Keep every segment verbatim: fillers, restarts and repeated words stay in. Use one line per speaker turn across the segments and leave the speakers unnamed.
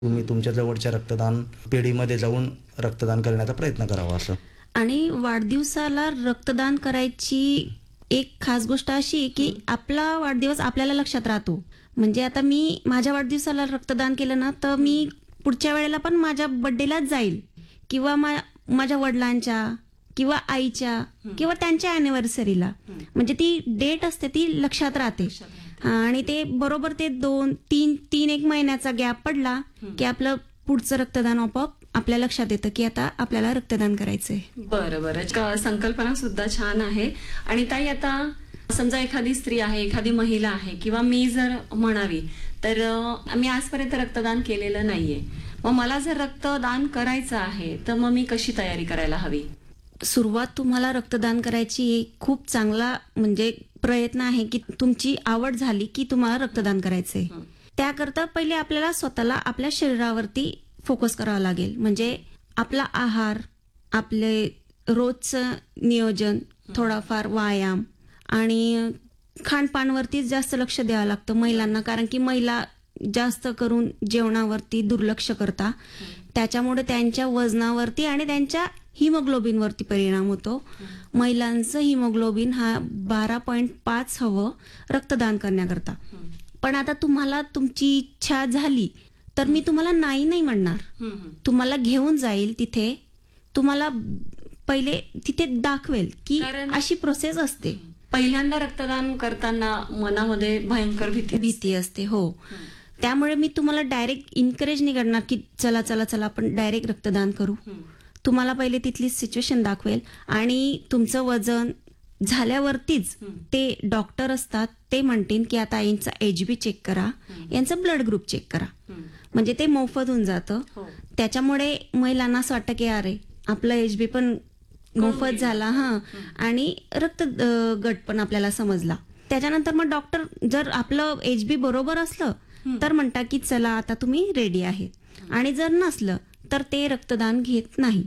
तुम्ही तुमच्या जवळच्या रक्तदान पेढीमध्ये जाऊन रक्तदान करण्याचा प्रयत्न करावा असं.
आणि वाढदिवसाला रक्तदान करायची एक खास गोष्ट अशी आहे की आपला वाढदिवस आपल्याला लक्षात राहतो. म्हणजे आता मी माझ्या वाढदिवसाला रक्तदान केलं ना, तर मी पुढच्या वेळेला पण माझ्या बर्थडेलाच जाईल किंवा मा माझ्या वडिलांच्या किंवा आईच्या किंवा त्यांच्या अॅनिव्हर्सरीला. म्हणजे ती डेट असते ती लक्षात राहते. आणि ते बरोबर ते दोन तीन तीन एक महिन्याचा गॅप पडला की आपलं पुढचं रक्तदान आपोआप आपल्या लक्षात येतं की आता आपल्याला रक्तदान करायचंय.
बरं बरं, संकल्पना सुद्धा छान आहे. आणि ताई, आता समजा एखादी स्त्री आहे, एखादी महिला आहे किंवा मी जर म्हणावी तर मी आजपर्यंत रक्तदान केलेलं नाहीये, मग मला जर रक्तदान करायचं आहे तर मग मी कशी तयारी करायला हवी?
सुरुवात तुम्हाला रक्तदान करायची एक खूप चांगला म्हणजे प्रयत्न आहे की तुमची आवड झाली की तुम्हाला रक्तदान करायचंय. त्याकरता पहिले आपल्याला स्वतःला आपल्या शरीरावरती फोकस करावा लागेल. म्हणजे आपला आहार, आपले रोजचं नियोजन, थोडाफार व्यायाम आणि खानपानवरती जास्त लक्ष द्यावं लागतं महिलांना. कारण की महिला जास्त करून जेवणावरती दुर्लक्ष करता, त्याच्यामुळे त्यांच्या वजनावरती आणि त्यांच्या हिमोग्लोबिनवरती परिणाम होतो. महिलांचं हिमोग्लोबिन हा बारा पॉईंट पाच हवं रक्तदान करण्याकरता. पण आता तुम्हाला तुमची इच्छा झाली तर मी तुम्हाला नाही नाही म्हणणार. तुम्हाला घेऊन जाईल तिथे, तुम्हाला पहिले तिथे दाखवेल की अशी प्रोसेस असते.
पहिल्यांदा रक्तदान करताना मनामध्ये भयंकर भीती
भीती असते. हो, त्यामुळे मी तुम्हाला डायरेक्ट इनकरेज नाही करणार की चला चला चला आपण डायरेक्ट रक्तदान करू. तुम्हाला पहिले तिथली सिच्युएशन दाखवेल आणि तुमचं वजन झाल्यावरतीच ते डॉक्टर असतात, ते म्हणतील की आता यांचा एच बी चेक करा, यांचं ब्लड ग्रुप चेक करा. म्हणजे ते मोफत होऊन जातं. त्याच्यामुळे महिलांना असं वाटतं की अरे आपलं एच बी पण मोफत झाला हा आणि रक्त गट पण आपल्याला समजला. त्याच्यानंतर मग डॉक्टर जर आपलं एच बी बरोबर असलं तर म्हणतात की चला आता तुम्ही रेडी आहे. आणि जर नसलं तर ते रक्तदान घेत नाही.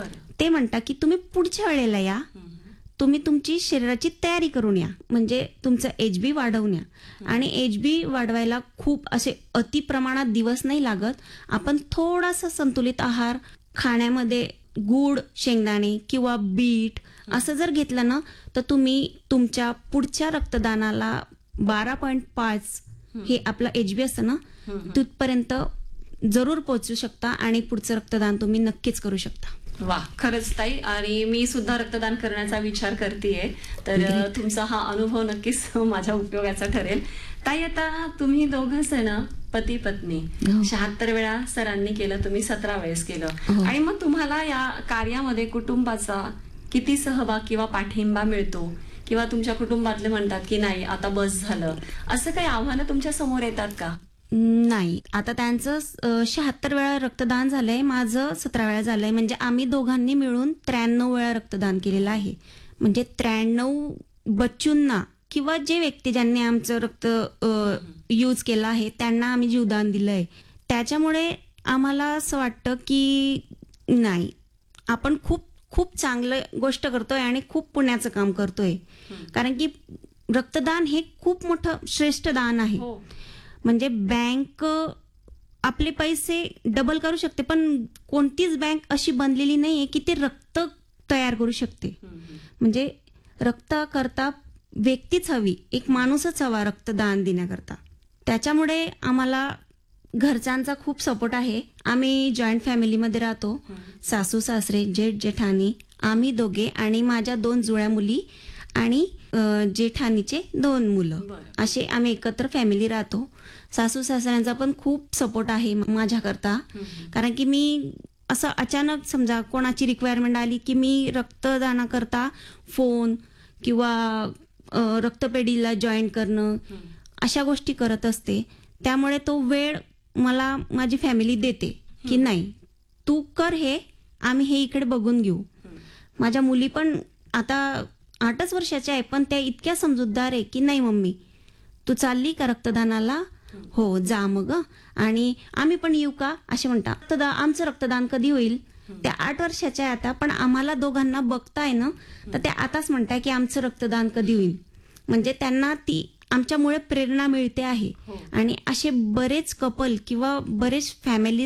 ते म्हणतात की तुम्ही पुढच्या वेळेला या, तुम्ही तुमची शरीराची तयारी करून या, म्हणजे तुमचं एच बी वाढवून या. आणि एच बी वाढवायला खूप असे अति प्रमाणात दिवस नाही लागत. आपण थोडासा संतुलित आहार खाण्यामध्ये गूळ, शेंगदाणे किंवा बीट असं जर घेतलं ना, तर तुम्ही तुमच्या पुढच्या रक्तदानाला बारा पॉईंट पाच हे आपलं एच बी असतं ना, तिथपर्यंत जरूर पोहोचू शकता आणि पुढचं रक्तदान तुम्ही नक्कीच करू शकता.
वा, खरंच ताई. आणि मी सुद्धा रक्तदान करण्याचा विचार करतेय, तर तुमचा हा अनुभव नक्कीच माझ्या उपयोगाचा ठरेल. ताई, आता तुम्ही दोघंच आहे ना, पती पत्नी, शहात्तर वेळा सरांनी केलं, तुम्ही सतरा वेळेस केलं. आणि मग तुम्हाला या कार्यामध्ये कुटुंबाचा किती सहभाग किंवा पाठिंबा मिळतो, किंवा तुमच्या कुटुंबातले म्हणतात की नाही आता बस झालं, असं काही आव्हानं तुमच्या समोर येतात का?
नाही, आता त्यांचं शहात्तर वेळा रक्तदान झालंय, माझं सतरा वेळा झालंय. म्हणजे आम्ही दोघांनी मिळून त्र्याण्णव वेळा रक्तदान केलेलं आहे. म्हणजे त्र्याण्णव बच्चूंना किंवा जे व्यक्ती ज्यांनी आमचं रक्त यूज केलं आहे त्यांना आम्ही जीवदान दिलंय. त्याच्यामुळे आम्हाला असं वाटतं की नाही, आपण खूप खूप चांगलं गोष्ट करतोय आणि खूप पुण्याचं काम करतोय. कारण की रक्तदान हे खूप मोठं श्रेष्ठ दान आहे. म्हणजे बँक आपले पैसे डबल करू शकते, पण कोणतीच बँक अशी बनलेली नाहीये की ते रक्त तयार करू शकते. म्हणजे रक्त करता व्यक्तीच हवी, एक माणूसच हवा रक्तदान देण्याकरता. त्याच्यामुळे आम्हाला घरच्यांचा खूप सपोर्ट आहे. आम्ही जॉईंट फॅमिलीमध्ये राहतो, सासू सासरे, जेठ जेठानी, आम्ही दोघे आणि माझ्या दोन जुळ्या मुली आणि जेठानीचे दोन मुलं, असे आम्ही एकत्र फॅमिली राहतो. सासू सासऱ्यांचा पण खूप सपोर्ट आहे माझ्याकरता. कारण की मी असं अचानक समजा कोणाची रिक्वायरमेंट आली की मी रक्तदानाकरता फोन किंवा रक्तपेढीला जॉईन करणं अशा गोष्टी करत असते. त्यामुळे तो वेळ मला माझी फॅमिली देते की नाही तू कर हे, आम्ही हे इकडे बघून घेऊ. माझ्या मुली पण आता आठच वर्षाच्या आहे, पण त्या इतक्या समजूतदार आहे की नाही मम्मी तू चालली का रक्तदानाला, हो जा मग, आणि आम्ही पण येऊ का असे म्हणतात. आमचं रक्तदान कधी होईल, त्या आठ वर्षाच्या आहे आता, पण आम्हाला दोघांना बघताय ना, तर त्या आताच म्हणताय की आमचं रक्तदान कधी होईल. म्हणजे त्यांना ती आमच्यामुळे प्रेरणा मिळते आहे. आणि असे बरेच कपल किंवा बरेच फॅमिली